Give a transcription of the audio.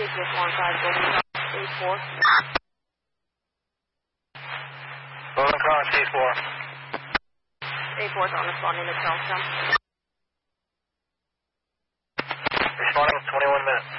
Golden Cross, 8-4. 8-4 is on responding to Charlestown. Responding with 21 minutes.